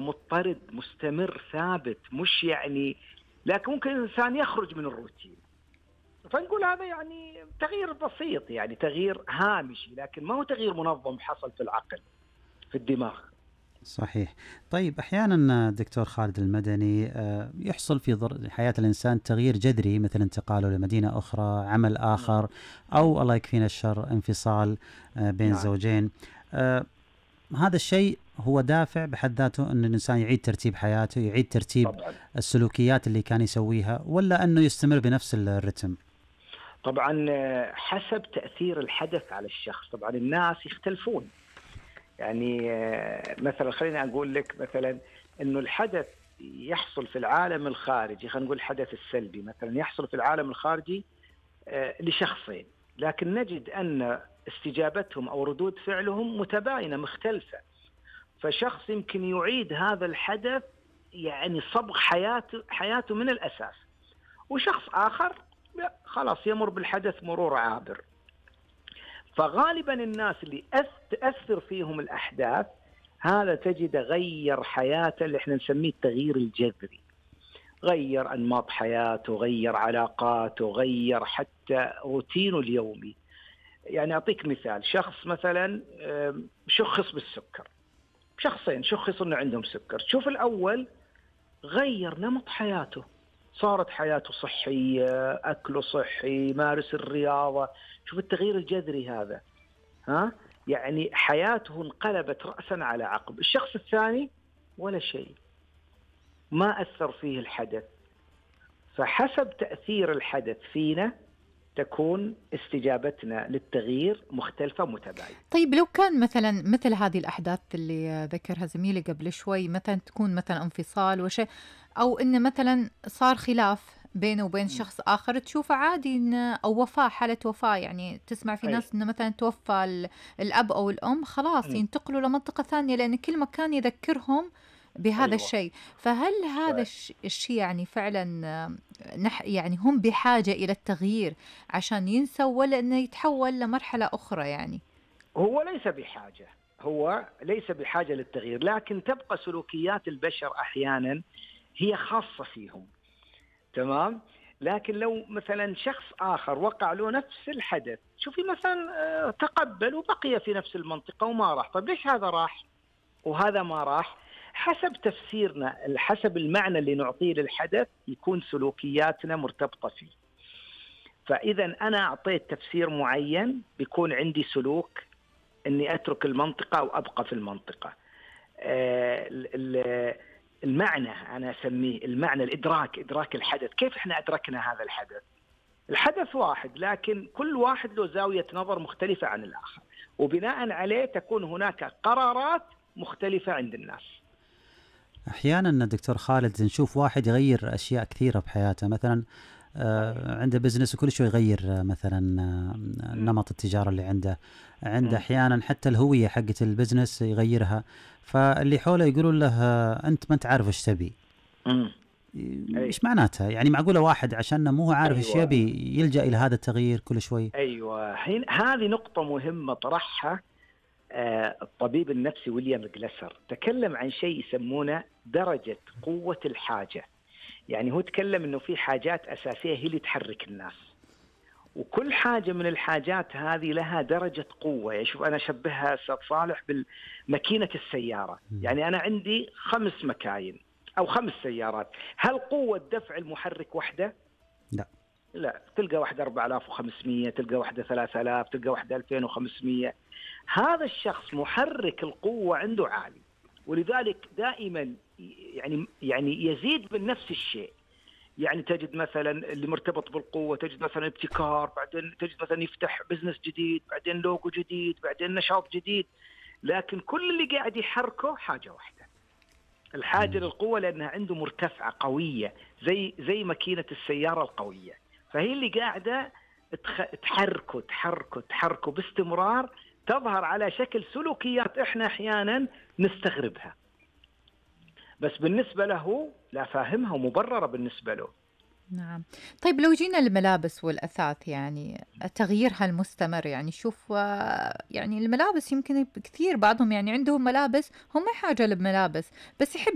مضطرد مستمر ثابت، مش يعني، لكن ممكن الإنسان يخرج من الروتين. فنقول هذا يعني تغيير بسيط، يعني تغيير هامشي، لكن ما هو تغيير منظم حصل في العقل في الدماغ. صحيح. طيب أحيانا دكتور خالد المدني يحصل في حياة الإنسان تغيير جذري، مثل انتقاله لمدينة أخرى، عمل نعم. آخر، أو الله يكفينا الشر انفصال بين نعم زوجين. آه، هذا الشيء هو دافع بحد ذاته أن الإنسان يعيد ترتيب حياته، يعيد ترتيب طبعا. السلوكيات اللي كان يسويها، ولا أنه يستمر بنفس الرتم؟ طبعا حسب تأثير الحدث على الشخص. طبعا الناس يختلفون، يعني مثلا خليني أقول لك مثلا أنه الحدث يحصل في العالم الخارجي، خلينا نقول الحدث السلبي مثلا يحصل في العالم الخارجي لشخصين، لكن نجد أن استجابتهم أو ردود فعلهم متباينة مختلفة. فشخص يمكن يعيد هذا الحدث يعني صبغ حياته من الأساس، وشخص آخر لا، خلاص يمر بالحدث مرور عابر. فغالبا الناس اللي تأثر فيهم الأحداث هذا تجد غير حياته، اللي احنا نسميه التغيير الجذري. غير أنماط حياته، غير علاقاته، غير حتى روتينه اليومي. يعني أعطيك مثال، شخص مثلا شخص بالسكر، شخصين شخصوا أنه عندهم سكر. شوف الأول غير نمط حياته، صارت حياته صحية، أكله صحي، مارس الرياضة. شوف التغيير الجذري هذا، ها؟ يعني حياته انقلبت رأسا على عقب. الشخص الثاني ولا شيء، ما أثر فيه الحدث. فحسب تأثير الحدث فينا تكون استجابتنا للتغيير مختلفة متباينة. طيب لو كان مثلا مثل هذه الأحداث اللي ذكرها زميلي قبل شوي، مثلا تكون مثلا انفصال وشيء، أو إن مثلا صار خلاف بينه وبين شخص آخر، تشوفه عادي إن أو وفاة، حالة وفاة، يعني تسمع في أي. ناس إنه مثلا توفى الأب أو الأم، خلاص ينتقلوا لمنطقة ثانية لأن كل مكان يذكرهم بهذا أيوة. الشيء. فهل هذا الشيء يعني فعلا يعني هم بحاجة إلى التغيير عشان ينسوا، ولا إنه يتحول لمرحلة أخرى يعني؟ هو ليس بحاجة للتغيير، لكن تبقى سلوكيات البشر أحيانا هي خاصة فيهم. تمام. لكن لو مثلا شخص آخر وقع له نفس الحدث، شوفي مثلا تقبل وبقي في نفس المنطقة وما راح، طيب ليش هذا راح وهذا ما راح؟ حسب تفسيرنا، حسب المعنى اللي نعطيه للحدث يكون سلوكياتنا مرتبطة فيه. فإذا أنا أعطيت تفسير معين بيكون عندي سلوك أني أترك المنطقة أو أبقى في المنطقة. المعنى أنا أسميه المعنى إدراك الحدث. كيف إحنا أدركنا هذا الحدث؟ الحدث واحد، لكن كل واحد له زاوية نظر مختلفة عن الآخر، وبناء عليه تكون هناك قرارات مختلفة عند الناس. أحيانا دكتور خالد نشوف واحد يغير أشياء كثيرة بحياته، مثلا عنده بزنس وكل شوي يغير مثلا نمط التجارة اللي عنده أحيانا حتى الهوية حقت البزنس يغيرها، فاللي حوله يقولون له أنت ما تعرف إيش تبي. إيش معناتها؟ يعني معقولة واحد عشان مو عارف إيش يبي يلجأ إلى هذا التغيير كل شوي؟ أيوة، هذه نقطة مهمة طرحها الطبيب النفسي ويليام جلاسر. تكلم عن شيء يسمونه درجة قوة الحاجة. يعني هو تكلم إنه في حاجات أساسية هي اللي تحرك الناس، وكل حاجة من الحاجات هذه لها درجة قوة. يعني شوف، أنا أشبهها أستاذ صالح بالماكينة السيارة. يعني أنا عندي 5 مكاين أو 5 سيارات، هل قوة دفع المحرك واحدة؟ لا، تلقى واحدة 4500، تلقى واحدة 3000، تلقى واحدة 2500. هذا الشخص محرك القوة عنده عالي، ولذلك دائما يعني يزيد من نفس الشيء. يعني تجد مثلا اللي مرتبط بالقوة تجد مثلا ابتكار، بعدين تجد مثلا يفتح بزنس جديد، بعدين لوجو جديد، بعدين نشاط جديد. لكن كل اللي قاعد يحركه حاجة واحدة، الحاجة للقوة، لأنها عنده مرتفعة قوية زي ماكينة السيارة القوية. فهي اللي قاعدة تحركه باستمرار، تظهر على شكل سلوكيات إحنا أحيانا نستغربها، بس بالنسبة له لا فاهمها ومبررة بالنسبة له. نعم. طيب لو جينا الملابس والأثاث، يعني تغييرها المستمر، يعني شوف يعني الملابس يمكن كثير بعضهم يعني عندهم ملابس هم ما حاجة لملابس، بس يحب